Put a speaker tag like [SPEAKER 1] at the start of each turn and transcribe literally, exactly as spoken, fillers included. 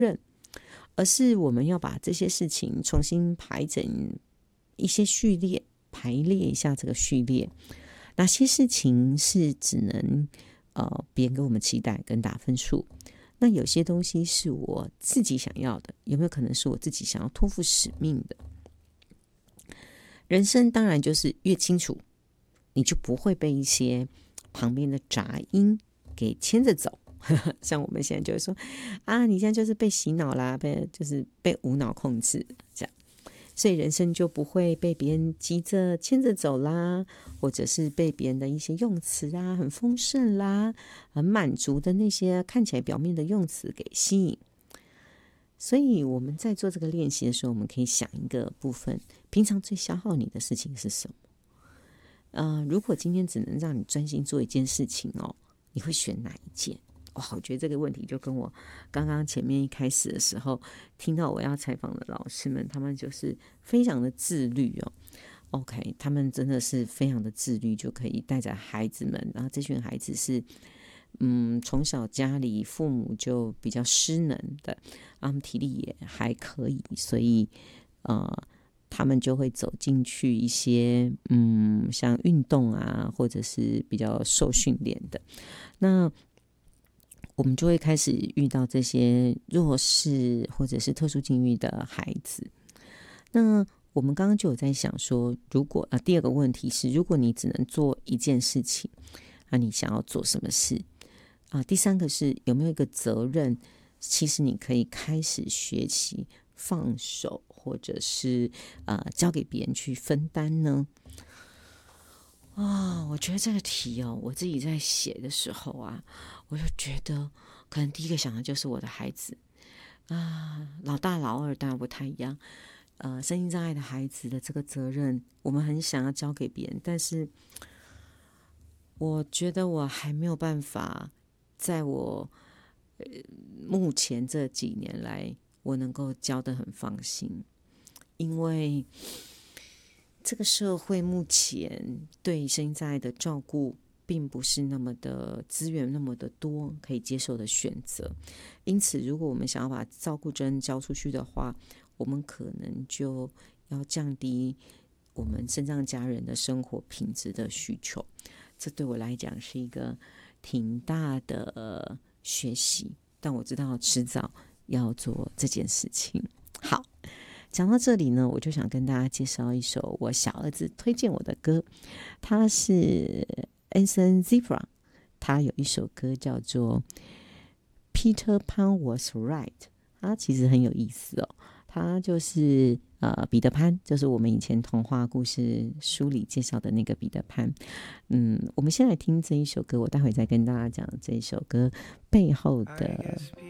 [SPEAKER 1] 而是我们要把这些事情重新排整一些序列，排列一下这个序列，哪些事情是只能呃别人给我们期待跟打分数，那有些东西是我自己想要的，有没有可能是我自己想要托付使命的？人生当然就是越清楚，你就不会被一些旁边的杂音给牵着走。像我们现在就会说啊，你现在就是被洗脑啦，被就是被无脑控制这样，所以人生就不会被别人急着牵着走啦，或者是被别人的一些用词啊，很丰盛啦，很满足的那些看起来表面的用词给吸引。所以我们在做这个练习的时候，我们可以想一个部分，平常最消耗你的事情是什么？呃，如果今天只能让你专心做一件事情哦，你会选哪一件？哇，我觉得这个问题就跟我刚刚前面一开始的时候听到我要采访的老师们，他们就是非常的自律哦。OK， 他们真的是非常的自律，就可以带着孩子们，然后这群孩子是嗯从小家里父母就比较失能的，他们体力也还可以，所以呃他们就会走进去一些嗯像运动啊，或者是比较受训练的，那我们就会开始遇到这些弱势或者是特殊境遇的孩子。那我们刚刚就有在想说，如果啊，第二个问题是，如果你只能做一件事情，那你想要做什么事啊？第三个是有没有一个责任，其实你可以开始学习放手，或者是呃交给别人去分担呢？啊、哦，我觉得这个题哦，我自己在写的时候啊，我就觉得可能第一个想的就是我的孩子啊，老大老二当然不太一样。呃，身心障碍的孩子的这个责任，我们很想要交给别人，但是我觉得我还没有办法，在我、呃、目前这几年来，我能够教得很放心，因为这个社会目前对身心障碍的照顾并不是那么的资源那么的多可以接受的选择，因此如果我们想要把照顾针交出去的话，我们可能就要降低我们身障家人的生活品质的需求，这对我来讲是一个挺大的学习，但我知道迟早要做这件事情。好，讲到这里呢，我就想跟大家介绍一首我小儿子推荐我的歌，他是 Anson Zebra， 他有一首歌叫做 Peter Pan Was Right， 他其实很有意思哦，他就是呃彼得潘，就是我们以前童话故事书里介绍的那个彼得潘。嗯，我们先来听这一首歌，我待会再跟大家讲这一首歌背后的